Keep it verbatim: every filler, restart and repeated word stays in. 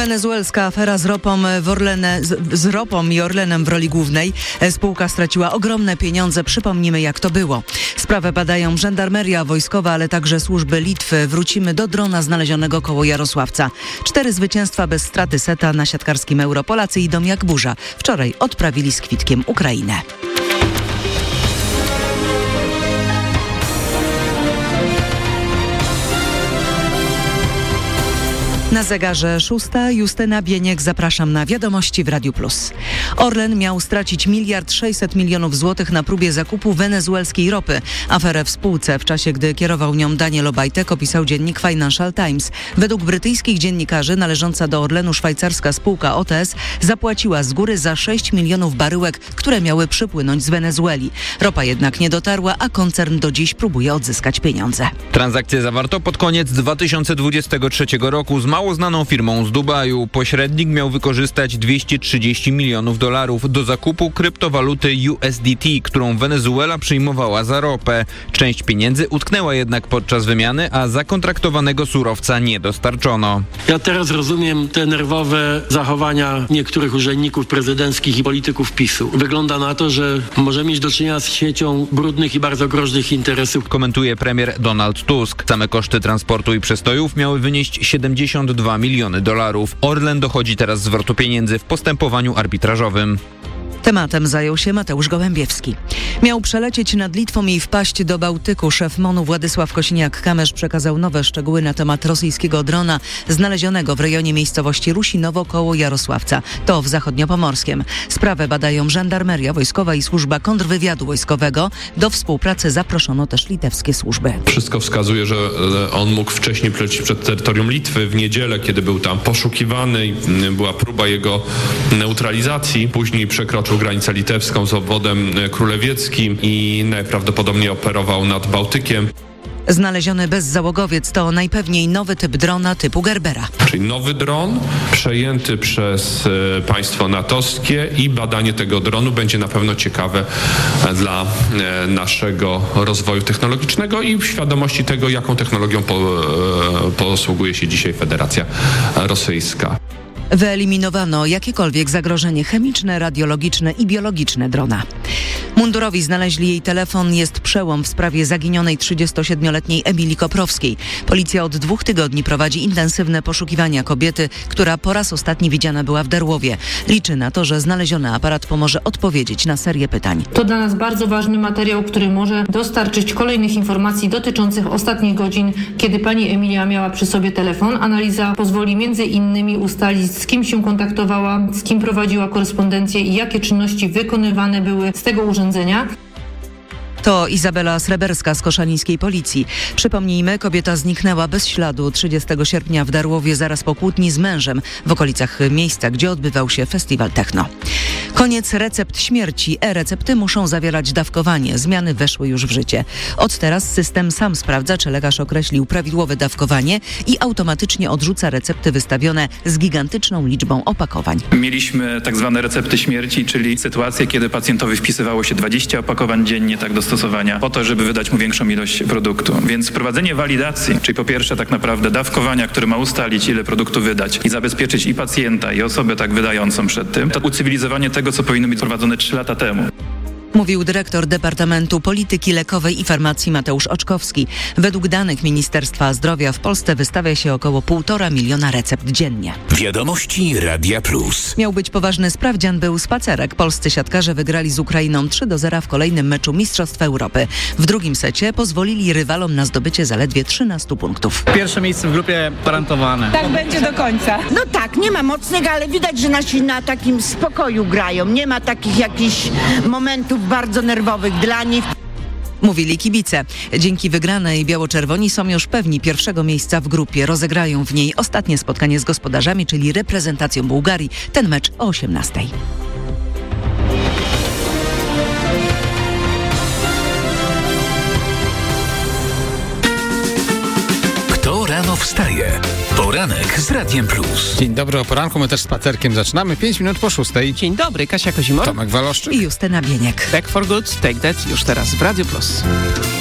Wenezuelska afera z ropą, w Orlene, z, z ropą i Orlenem w roli głównej. Spółka straciła ogromne pieniądze. Przypomnimy, jak to było. Sprawę badają żandarmeria wojskowa, ale także służby Litwy. Wrócimy do drona znalezionego koło Jarosławca. Cztery zwycięstwa bez straty seta na siatkarskim Euro. Polacy idą jak burza. Wczoraj odprawili z kwitkiem Ukrainę. Na zegarze szósta. Justyna Bieniek, zapraszam na Wiadomości w Radiu Plus. Orlen miał stracić miliard sześćset milionów złotych na próbie zakupu wenezuelskiej ropy. Aferę w spółce, w czasie gdy kierował nią Daniel Obajtek, opisał dziennik Financial Times. Według brytyjskich dziennikarzy należąca do Orlenu szwajcarska spółka O T S zapłaciła z góry za sześć milionów baryłek, które miały przypłynąć z Wenezueli. Ropa jednak nie dotarła, a koncern do dziś próbuje odzyskać pieniądze. Transakcję zawarto pod koniec dwa tysiące dwudziestego trzeciego roku z mało znaną firmą z Dubaju. Pośrednik miał wykorzystać dwieście trzydzieści milionów dolarów do zakupu kryptowaluty U S D T, którą Wenezuela przyjmowała za ropę. Część pieniędzy utknęła jednak podczas wymiany, a zakontraktowanego surowca nie dostarczono. Ja teraz rozumiem te nerwowe zachowania niektórych urzędników prezydenckich i polityków PiSu. Wygląda na to, że możemy mieć do czynienia z siecią brudnych i bardzo groźnych interesów. Komentuje premier Donald Tusk. Same koszty transportu i przestojów miały wynieść siedemdziesiąt dwa miliony dolarów. Orlen dochodzi teraz zwrotu pieniędzy w postępowaniu arbitrażowym. Tematem zajął się Mateusz Gołębiewski. Miał przelecieć nad Litwą i wpaść do Bałtyku. Szef MON-u Władysław Kosiniak-Kamysz przekazał nowe szczegóły na temat rosyjskiego drona znalezionego w rejonie miejscowości Rusinowo koło Jarosławca. To w zachodniopomorskiem. Sprawę badają żandarmeria wojskowa i służba kontrwywiadu wojskowego. Do współpracy zaproszono też litewskie służby. Wszystko wskazuje, że on mógł wcześniej przelecieć przed terytorium Litwy w niedzielę, kiedy był tam poszukiwany i była próba jego neutralizacji. Później przekroczył granicę litewską z obwodem królewieckim i najprawdopodobniej operował nad Bałtykiem. Znaleziony bezzałogowiec to najpewniej nowy typ drona typu Gerbera. Czyli nowy dron przejęty przez e, państwo natowskie i badanie tego dronu będzie na pewno ciekawe dla e, naszego rozwoju technologicznego i świadomości tego, jaką technologią po, e, posługuje się dzisiaj Federacja Rosyjska. Wyeliminowano jakiekolwiek zagrożenie chemiczne, radiologiczne i biologiczne drona. Mundurowi znaleźli jej telefon. Jest przełom w sprawie zaginionej trzydziestosiedmioletniej Emilii Koprowskiej. Policja od dwóch tygodni prowadzi intensywne poszukiwania kobiety, która po raz ostatni widziana była w Darłowie. Liczy na to, że znaleziony aparat pomoże odpowiedzieć na serię pytań. To dla nas bardzo ważny materiał, który może dostarczyć kolejnych informacji dotyczących ostatnich godzin, kiedy pani Emilia miała przy sobie telefon. Analiza pozwoli między innymi ustalić, z kim się kontaktowała, z kim prowadziła korespondencję i jakie czynności wykonywane były z tego urządzenia. To Izabela Sreberska z koszalińskiej policji. Przypomnijmy, kobieta zniknęła bez śladu trzydziestego sierpnia w Darłowie zaraz po kłótni z mężem w okolicach miejsca, gdzie odbywał się festiwal techno. Koniec recept śmierci. E-recepty muszą zawierać dawkowanie. Zmiany weszły już w życie. Od teraz system sam sprawdza, czy lekarz określił prawidłowe dawkowanie i automatycznie odrzuca recepty wystawione z gigantyczną liczbą opakowań. Mieliśmy tak zwane recepty śmierci, czyli sytuacje, kiedy pacjentowi wpisywało się dwadzieścia opakowań dziennie, tak do stosowania, po to, żeby wydać mu większą ilość produktu. Więc wprowadzenie walidacji, czyli po pierwsze tak naprawdę dawkowania, które ma ustalić, ile produktu wydać i zabezpieczyć i pacjenta, i osobę tak wydającą przed tym, to ucywilizowanie tego, co powinno być wprowadzone trzy lata temu. Mówił dyrektor Departamentu Polityki Lekowej i Farmacji Mateusz Oczkowski. Według danych Ministerstwa Zdrowia w Polsce wystawia się około półtora miliona recept dziennie. Wiadomości Radia Plus. Miał być poważny sprawdzian, był spacerek. Polscy siatkarze wygrali z Ukrainą trzy do zera w kolejnym meczu Mistrzostw Europy. W drugim secie pozwolili rywalom na zdobycie zaledwie trzynastu punktów. Pierwsze miejsce w grupie gwarantowane. Tak będzie do końca. No tak, nie ma mocnych, ale widać, że nasi na takim spokoju grają. Nie ma takich jakichś momentów bardzo nerwowych dla nich. Mówili kibice. Dzięki wygranej biało-czerwoni są już pewni pierwszego miejsca w grupie. Rozegrają w niej ostatnie spotkanie z gospodarzami, czyli reprezentacją Bułgarii. Ten mecz o osiemnastej. Kto rano wstaje? Poranek z Radiem Plus. Dzień dobry, o poranku my też spacerkiem zaczynamy. pięć minut po szóstej. Dzień dobry, Kasia Kozimor. Tomek Waloszczyk I Justyna Bieniek. Back for Good, Take That już teraz w Radiu Plus.